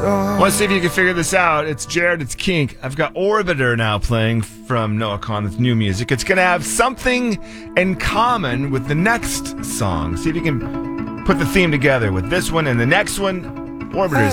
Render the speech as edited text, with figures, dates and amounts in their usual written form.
Let's see if you can figure this out. It's Jared, it's Kink. I've got Orbiter now playing from Noah Kahan with new music. It's going to have something in common with the next song. See if you can put the theme together with this one and the next one. Orbiter's